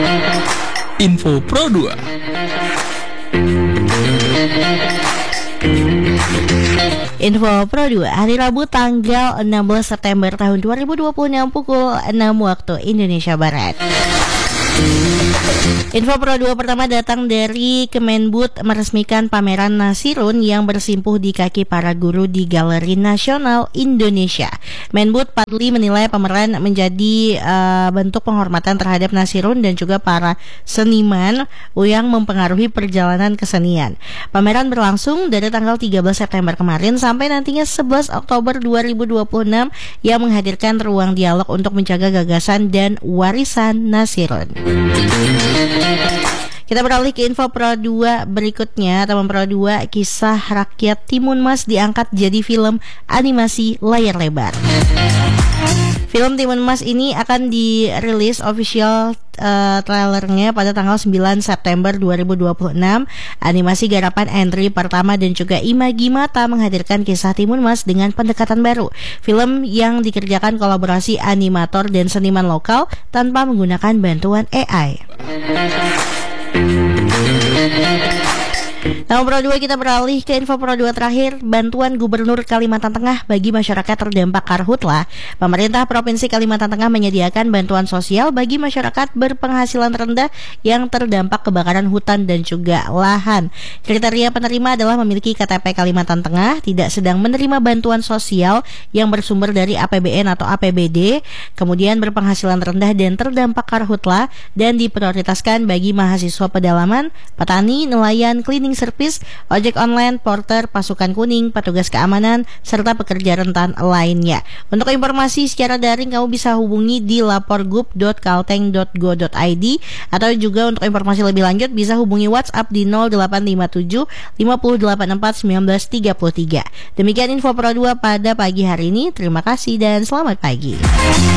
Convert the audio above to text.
Info Pro 2. Info Pro 2 hari Rabu tanggal 16 September tahun 2026 pukul 6 waktu Indonesia Barat. Info Pro 2 pertama datang dari Kemendikbud meresmikan pameran Nasirun yang bersimpuh di kaki para guru di Galeri Nasional Indonesia. Menbud Padli menilai pameran menjadi bentuk penghormatan terhadap Nasirun dan juga para seniman yang mempengaruhi perjalanan kesenian. Pameran berlangsung dari tanggal 13 September kemarin sampai nantinya 11 Oktober 2026 yang menghadirkan ruang dialog untuk menjaga gagasan dan warisan Nasirun. Kita beralih ke info Pro 2 berikutnya. Teman Pro 2, kisah rakyat Timun Mas diangkat jadi film animasi layar lebar. Film Timun Mas ini akan dirilis official trailernya pada tanggal 9 September 2026. Animasi garapan Andri Pertama dan juga Imagi Mata menghadirkan kisah Timun Mas dengan pendekatan baru. Film yang dikerjakan kolaborasi animator dan seniman lokal tanpa menggunakan bantuan AI. Nah, Pro 2 kita beralih ke info Pro 2 terakhir. Bantuan Gubernur Kalimantan Tengah bagi masyarakat terdampak karhutla. Pemerintah Provinsi Kalimantan Tengah menyediakan bantuan sosial bagi masyarakat berpenghasilan rendah yang terdampak kebakaran hutan dan juga lahan. Kriteria penerima adalah memiliki KTP Kalimantan Tengah, tidak sedang menerima bantuan sosial yang bersumber dari APBN atau APBD, kemudian berpenghasilan rendah dan terdampak karhutla, dan diprioritaskan bagi mahasiswa pedalaman, petani, nelayan, cleaning service, ojek online, porter, pasukan kuning, petugas keamanan, serta pekerja rentan lainnya. Untuk informasi secara daring kamu bisa hubungi di laporgub.kalteng.go.id atau juga untuk informasi lebih lanjut bisa hubungi WhatsApp di 0857 5084 1933. Demikian info Pro 2 pada pagi hari ini. Terima kasih dan selamat pagi.